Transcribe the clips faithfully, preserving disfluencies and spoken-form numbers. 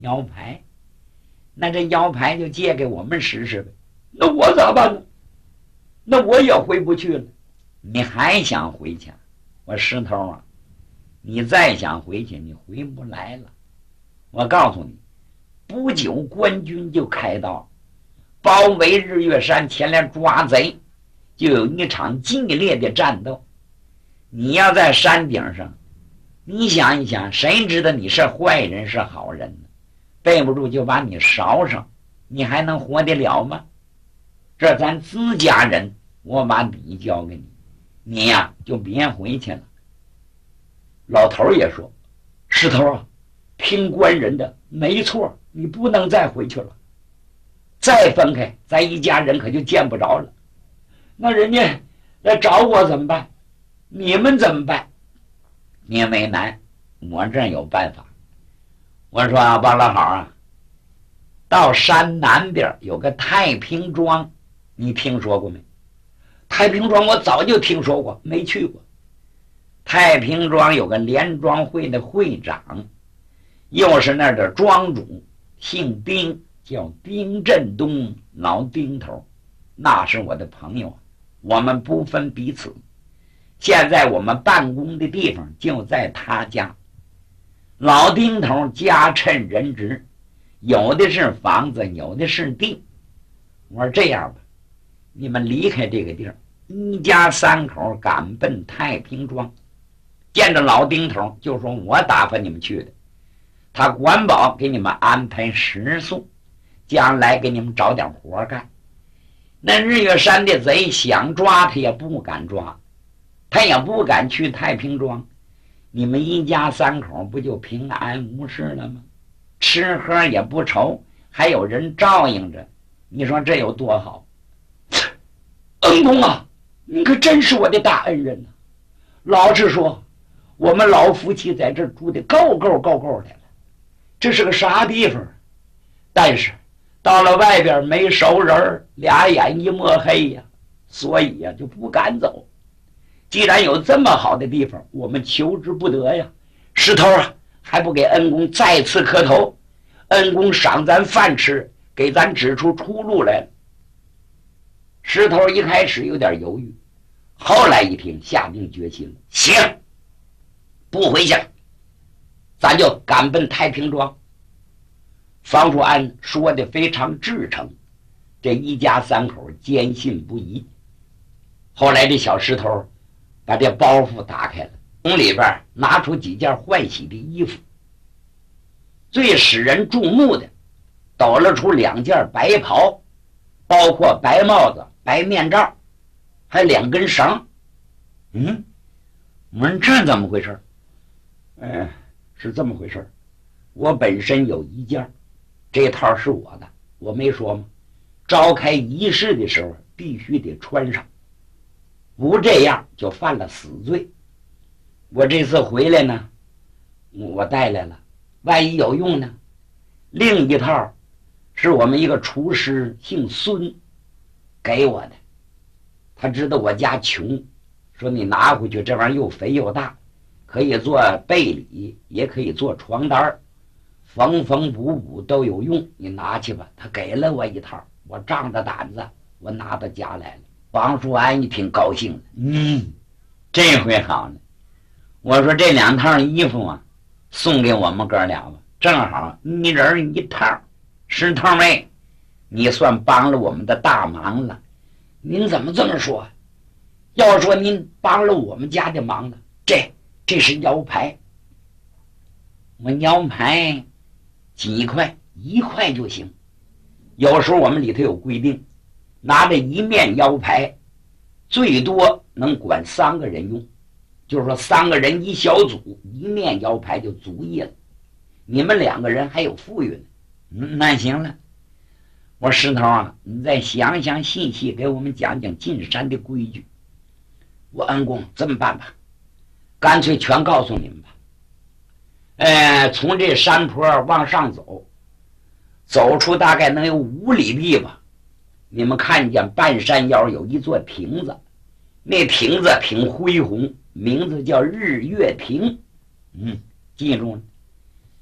摇牌，那这摇牌就借给我们试试呗。那我咋办呢？那我也回不去了。你还想回去？我石头啊，你再想回去，你回不来了。我告诉你，不久官军就开到包围日月山前来抓贼，就有一场激烈的战斗。你要在山顶上，你想一想，谁知道你是坏人是好人呢？背不住就把你烧上，你还能活得了吗？这咱自家人，我把笔交给你，你呀就别回去了。老头也说，石头啊，听官人的没错，你不能再回去了，再分开咱一家人可就见不着了。那人家来找我怎么办？你们怎么办？你为难，我这有办法。我说啊，王老好啊，到山南边有个太平庄，你听说过没？太平庄我早就听说过，没去过。太平庄有个联庄会的会长，又是那儿的庄主，姓丁，叫丁振东，老丁头，那是我的朋友，我们不分彼此。现在我们办公的地方就在他家。老丁头家趁人直，有的是房子，有的是地。我说这样吧，你们离开这个地儿，一家三口赶奔太平庄。见着老丁头就说我打发你们去的，他管保给你们安排食宿，将来给你们找点活干。那日月山的贼想抓他也不敢抓，他也不敢去太平庄，你们一家三口不就平安无事了吗？吃喝也不愁，还有人照应着，你说这有多好？恩公啊，你可真是我的大恩人啊！老实说，我们老夫妻在这住的够够够够的了，这是个啥地方？但是到了外边没熟人，俩眼一抹黑呀，所以呀就不敢走。既然有这么好的地方，我们求之不得呀。石头啊，还不给恩公再次磕头？恩公赏咱饭吃，给咱指出出路来了。石头一开始有点犹豫，后来一听下定决心了，行，不回去了，咱就赶奔太平庄。方树安说的非常至诚，这一家三口坚信不疑。后来这小石头把这包袱打开了，从里边拿出几件换洗的衣服，最使人注目的抖了出两件白袍，包括白帽子、白面罩，还两根绳。嗯，我说这怎么回事？哎，是这么回事，我本身有一件，这套是我的，我没说吗？召开仪式的时候必须得穿上，不这样就犯了死罪。我这次回来呢，我带来了，万一有用呢？另一套是我们一个厨师姓孙给我的，他知道我家穷，说你拿回去，这玩意儿又肥又大，可以做被里，也可以做床单，缝缝补补都有用，你拿去吧。他给了我一套，我仗着胆子我拿到家来了。王树安一听高兴了，嗯，这回好了。我说这两套衣服啊，送给我们哥俩吧，正好一人一套。石头妹，你算帮了我们的大忙了。您怎么这么说？要说您帮了我们家的忙了，这这是摇牌。我摇牌几块？一块就行。有时候我们里头有规定，拿着一面摇牌，最多能管三个人用，就是说三个人一小组，一面摇牌就足矣了。你们两个人还有富裕呢。嗯，那行了。我说石头啊，你再详详细细给我们讲讲进山的规矩。我恩公这么办吧，干脆全告诉你们吧。呃，从这山坡往上走，走出大概能有五里地吧，你们看见半山腰有一座亭子，那亭子挺恢宏，名字叫日月亭。嗯，记住了。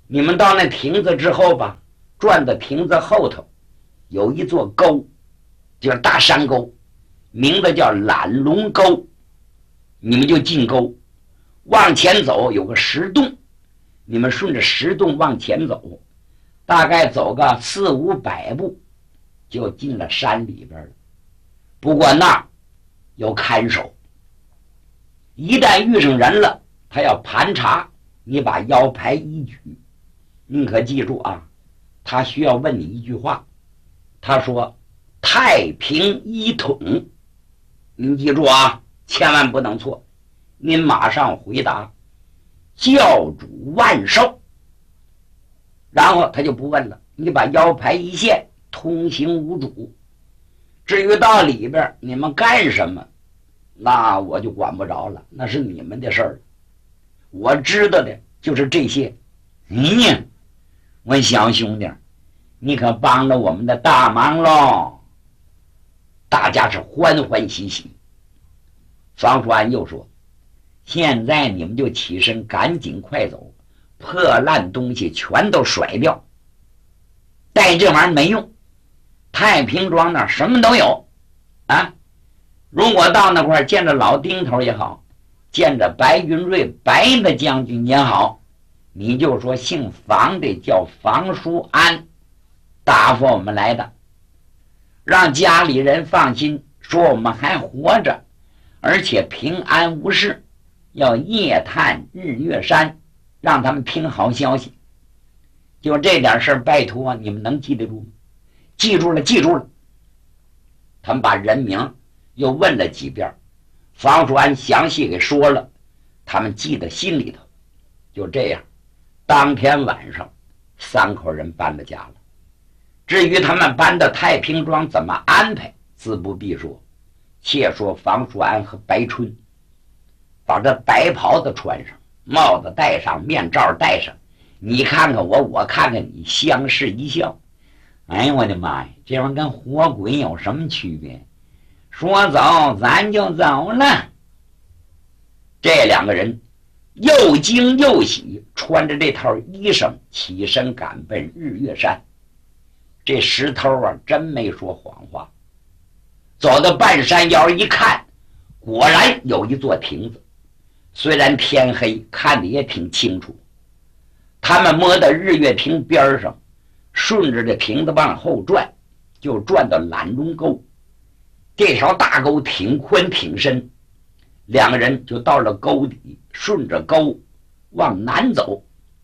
你们到那亭子之后吧，转到亭子后头有一座沟，就是大山沟，名字叫懒龙沟。你们就进沟，往前走有个石洞，你们顺着石洞往前走，大概走个四五百步就进了山里边了。不过那儿有看守，一旦遇上人了，他要盘查，你把腰牌一举，你可记住啊，他需要问你一句话，他说太平一统，你记住啊，千万不能错，您马上回答教主万寿，然后他就不问了，你把腰牌一献，通行无阻。至于到里边你们干什么，那我就管不着了，那是你们的事儿。我知道的就是这些。嗯，我小兄弟，你可帮了我们的大忙喽！大家是欢欢喜喜。方叔安又说，现在你们就起身赶紧快走，破烂东西全都甩掉，带这玩意儿没用。太平庄那儿什么都有啊！如果到那块见着老丁头也好，见着白云瑞白的将军也好，你就说姓房的叫房叔安，答复我们来的，让家里人放心，说我们还活着，而且平安无事，要夜探日月山，让他们听好消息。就这点事儿，拜托你们能记得住吗？记住了，记住了。他们把人名又问了几遍，房叔安详细给说了，他们记在心里头。就这样，当天晚上三口人搬了家了。至于他们搬到太平庄怎么安排，自不必说。且说房叔安和白春把这白袍子穿上，帽子戴上，面罩戴上，你看看我，我看看你，相视一笑。哎呦我的妈呀，这玩意儿跟活鬼有什么区别？说走咱就走了。这两个人又惊又喜，穿着这套衣裳起身赶奔日月山。这石头啊真没说谎话，走到半山腰一看，果然有一座亭子，虽然天黑看得也挺清楚。他们摸到日月亭边上，顺着这亭子往后转，就转到懒中沟。这条大沟挺宽挺深，两个人就到了沟底，顺着沟往南走。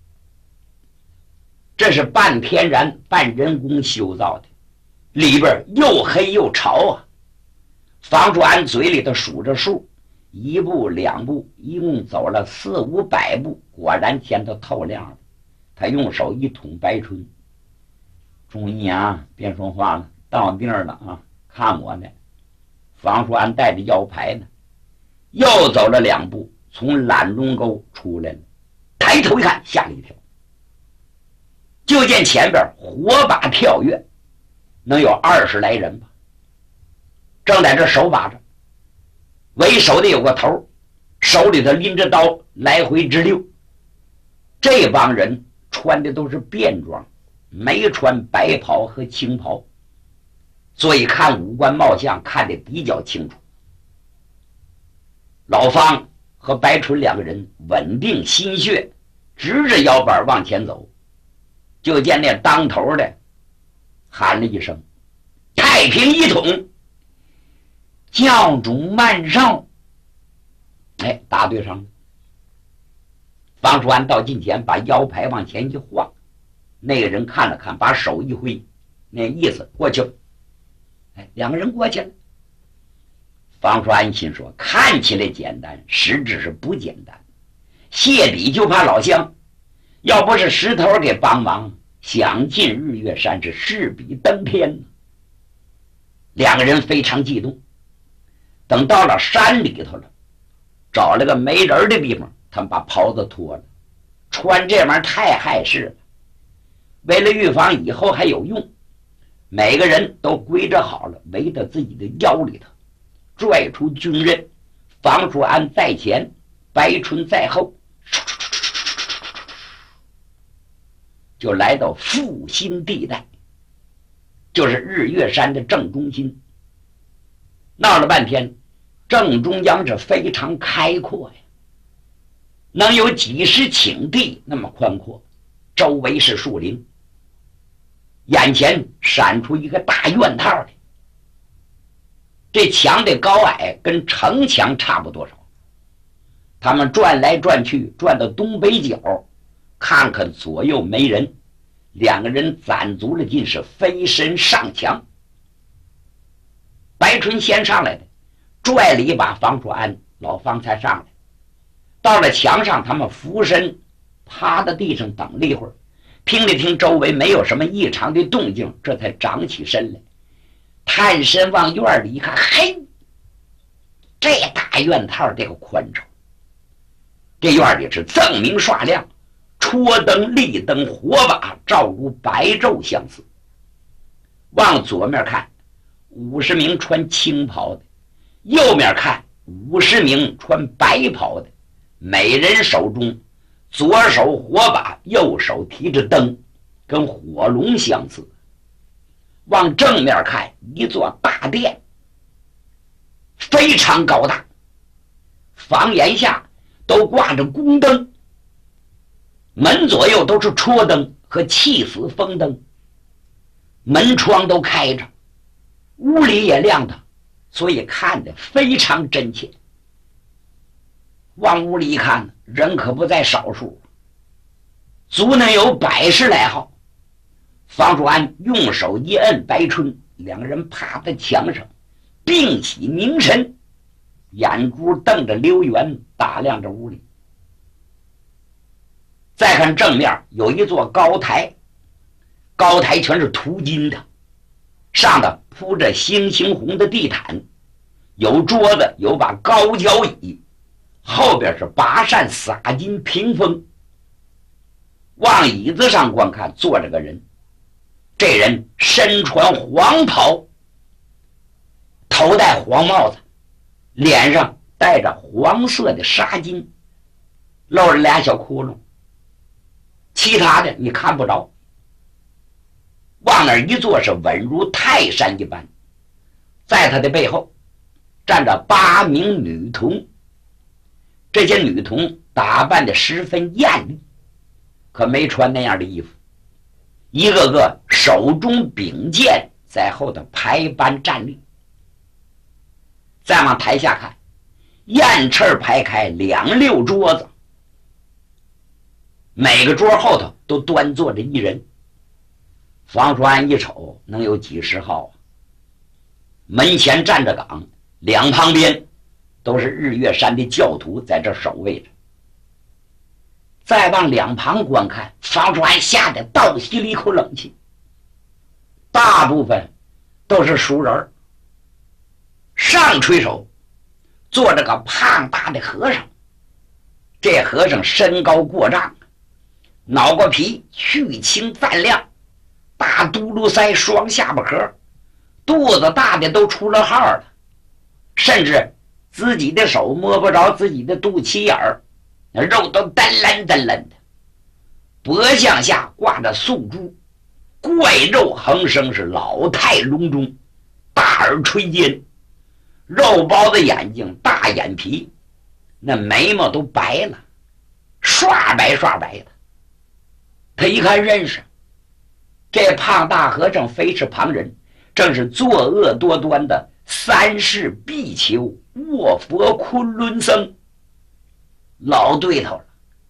这是半天然半人工修造的，里边又黑又潮啊。房叔安嘴里头数着数，一步两步，一共走了四五百步，果然天都透亮了。他用手一捅白春，注意啊，别说话了，到地儿了啊，看我呢。房叔安带着腰牌呢，又走了两步，从懒中沟出来了，抬头一看，吓了一跳，就见前边火把跳跃，能有二十来人吧，正在这手把着，为首的有个头，手里头拎着刀来回直溜。这帮人穿的都是便装，没穿白袍和青袍，所以看五官貌相看得比较清楚。老方和白春两个人稳定心血，直着腰板往前走，就见那当头的喊了一声太平一统，教主万寿。哎，答对上了。方叔安到近前，把腰牌往前一晃，那个人看了看，把手一挥，那意思过去了。哎，两个人过去了。方叔安心说，看起来简单，实质是不简单。谢底就怕老乡，要不是石头给帮忙，想进日月山是势比登天呢。两个人非常激动。等到了山里头了，找了个没人的地方，他们把袍子脱了，穿这玩意儿太碍事了。为了预防以后还有用，每个人都归着好了，围到自己的腰里头，拽出军刃。房叔安在前，白春在后， 就来到复心地带，就是日月山的正中心。闹了半天，正中央是非常开阔呀，能有几十顷地那么宽阔，周围是树林，眼前闪出一个大院套来，这墙的高矮跟城墙差不多少。他们转来转去，转到东北角，看看左右没人，两个人攒足了劲，是飞身上墙。白春先上来的，拽了一把方楚安，老方才上来。到了墙上，他们俯身趴在地上等了一会儿，听了听周围没有什么异常的动静，这才长起身来，探身往院里一看，嘿，这大院套这个宽敞，这院里是锃明刷亮，戳灯立灯火把照如白昼相似。往左面看，五十名穿青袍的，右面看五十名穿白袍的，每人手中左手火把，右手提着灯，跟火龙相似。往正面看，一座大殿，非常高大，房檐下都挂着宫灯，门左右都是戳灯和气死风灯，门窗都开着，屋里也亮堂，所以看得非常真切。往屋里一看，人可不在少数，足能有百十来号。方楚安用手一摁白春，两个人趴在墙上，屏息凝神，眼珠瞪着溜圆，打量着屋里。再看正面有一座高台，高台全是涂金的，上头铺着猩猩红的地毯，有桌子，有把高脚椅，后边是八扇洒金屏风。往椅子上观看，坐着个人，这人身穿黄袍，头戴黄帽子，脸上带着黄色的纱巾，露着俩小窟窿，其他的你看不着。往那儿一坐是稳如泰山一般，在他的背后站着八名女童，这些女童打扮的十分艳丽，可没穿那样的衣服，一个个手中柄剑，在后头排班站立。再往台下看，燕翅排开两溜桌子，每个桌后头都端坐着一人。方楚安一瞅，能有几十号啊！门前站着岗，两旁边都是日月山的教徒在这守卫着。再往两旁观看，方楚安吓得倒吸了一口冷气。大部分都是熟人，上垂手坐着个胖大的和尚，这和尚身高过丈，脑瓜皮去青锃亮，大嘟噜腮，双下巴壳，肚子大的都出了号了，甚至自己的手摸不着自己的肚脐眼儿，那肉都噔楞噔楞的，脖项下挂着素珠，怪肉横生，是老态龙钟，大耳垂肩，肉包的眼睛，大眼皮，那眉毛都白了，刷白刷白的。他一看认识，这胖大和尚非是旁人，正是作恶多端的三世比丘卧佛昆仑僧，老对头了。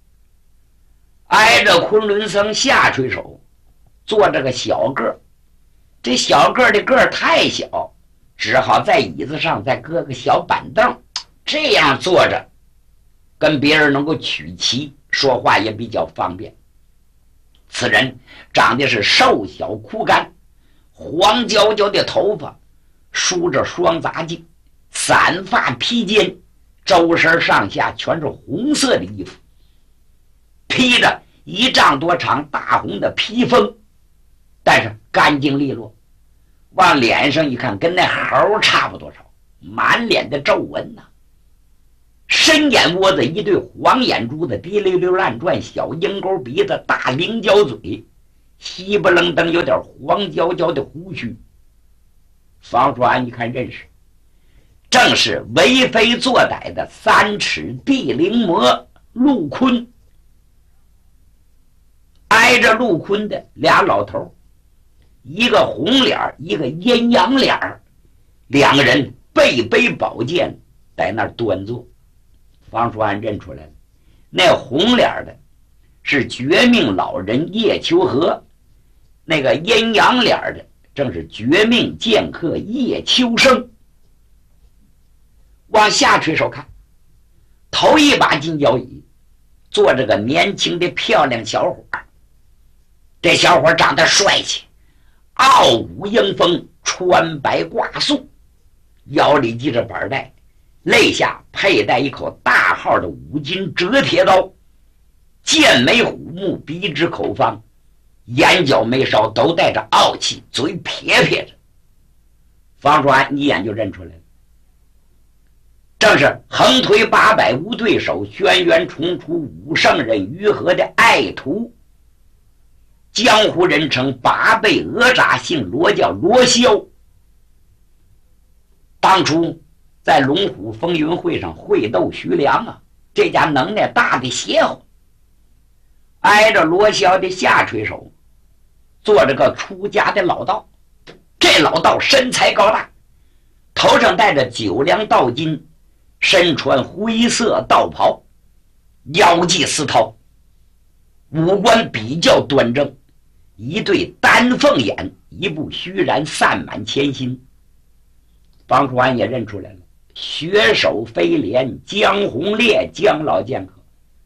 挨着昆仑僧下垂手坐着个小个儿，这小个儿的个儿太小，只好在椅子上再搁个小板凳，这样坐着跟别人能够取齐，说话也比较方便。此人长得是瘦小枯干，黄焦焦的头发梳着双杂髻，散发披肩，周身上下全是红色的衣服，披着一丈多长大红的披风，但是干净利落。往脸上一看，跟那猴差不多少，满脸的皱纹呐、啊，深眼窝子，一对黄眼珠子，滴溜溜乱转，小鹰钩鼻子，大菱角嘴， 稀不愣登有点黄焦焦的胡须。方叔安一看认识，正是为非作歹的三尺地灵魔陆坤。挨着陆坤的俩老头，一个红脸一个阴阳脸，两个人背背宝剑在那儿端坐。方叔安认出来了，那红脸的是绝命老人叶秋和，那个阴阳脸的正是绝命剑客叶秋生。往下垂手看，头一把金交椅坐着个年轻的漂亮小伙，这小伙长得帅气，傲骨英风，穿白挂素，腰里系着板带，肋下佩戴一口大号的五金折铁刀，剑眉虎目，鼻直口方，眼角眉梢都带着傲气，嘴撇撇着。方叔安一眼就认出来了，正是横推八百无对手，轩辕重出武圣人于和的爱徒，江湖人称八倍讹诈，姓罗叫罗霄。当初在龙虎风云会上会斗徐良啊，这家能耐大的邪乎。挨着罗霄的下垂手坐着个出家的老道，这老道身材高大，头上戴着九梁道巾，身穿灰色道袍，腰系丝绦，五官比较端正，一对丹凤眼，一部虚然散满千心。方叔安也认出来了，血手飞廉江红烈，江老剑客。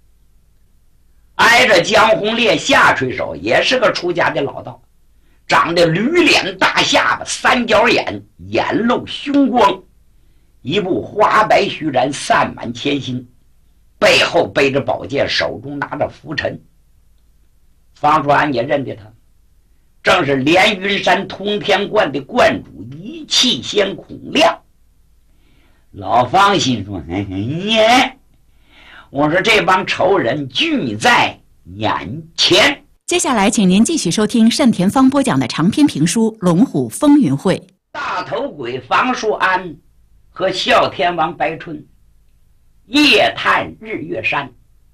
挨着江红烈下垂手也是个出家的老道，长得驴脸大下巴，三角眼，眼露凶光，一部花白须髯散满千心，背后背着宝剑，手中拿着拂尘。方叔安也认得他，正是连云山通天观的观主一气仙孔亮。老方心说：“嘿嘿耶，我说这帮仇人聚在眼前。” 接下来，请您继续收听单田芳播讲的长篇评书《龙虎风云会》。 大头鬼方叔安和哮天王白春夜探日月山。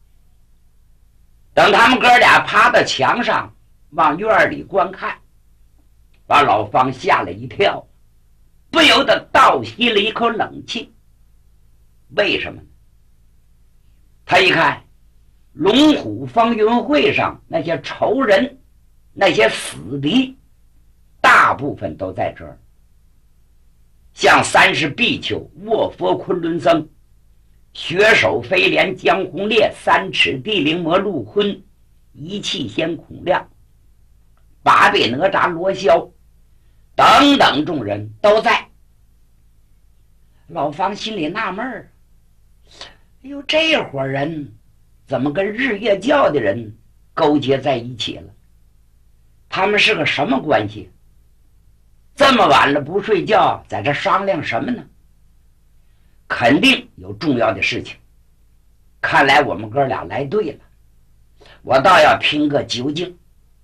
等他们哥俩趴到墙上往院里观看，把老方吓了一跳，不由得倒吸了一口冷气。为什么呢？他一看龙虎风云会上那些仇人，那些死敌，大部分都在这儿。像三世比丘卧佛昆仑僧，血手飞廉江红烈，三尺地灵魔陆坤，一气仙孔亮，八倍哪吒罗霄等等众人都在。老方心里纳闷儿，哎呦，这伙人怎么跟日月教的人勾结在一起了？他们是个什么关系？这么晚了不睡觉，在这商量什么呢？肯定有重要的事情。看来我们哥俩来对了，我倒要拼个究竟。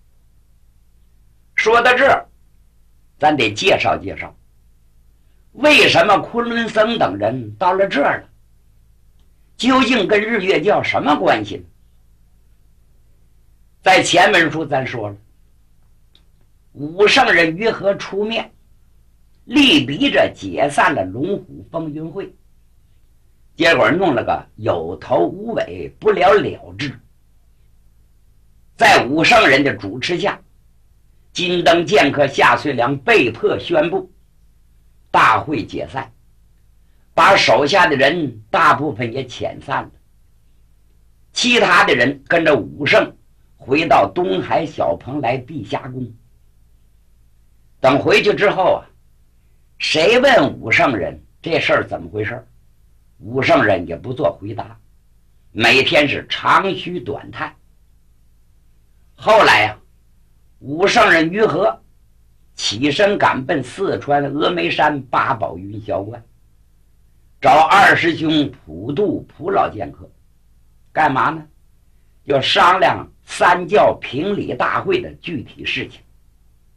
说到这儿，咱得介绍介绍，为什么昆仑僧等人到了这儿了？究竟跟日月教什么关系呢？在前文书咱说了，武圣人于和出面，力逼着解散了龙虎风云会，结果弄了个有头无尾，不了了之。在武圣人的主持下，金灯剑客夏遂良被迫宣布大会解散，把手下的人大部分也遣散了，其他的人跟着武圣回到东海小蓬莱地下宫。等回去之后啊，谁问武圣人这事儿怎么回事，武圣人也不做回答，每天是长吁短叹。后来呀、啊，武圣人于和起身赶奔四川峨眉山八宝云霄观，找二师兄普渡普老剑客，干嘛呢？ 要商量三教评理大会的具体事情。